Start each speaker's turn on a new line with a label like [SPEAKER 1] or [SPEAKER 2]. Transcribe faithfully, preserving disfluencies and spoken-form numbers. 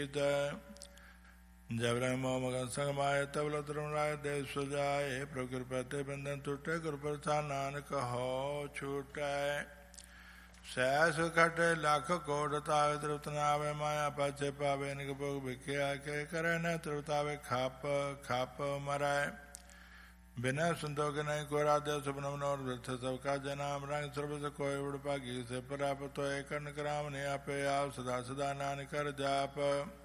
[SPEAKER 1] जय ब्रह्म मगन संगमाय तबल राय देव सुजाए प्रकृपते बंधन टूटे गुरु प्रसाद नानक हो छूटे सहस खटे लाख कोट तावे तृप्त नावे माया पाचे पावे निक भोग भिखे आके करे न तृप्तावे खाप खाप मराए बिना संतोष नहीं कोरा दे सुपन मनोर वृथ सबका जनाम रंग सर्व से कोई उड़ पागी से प्राप्त हो कर्ण कराम ने आपे आप सदा सदा नानक कर जाप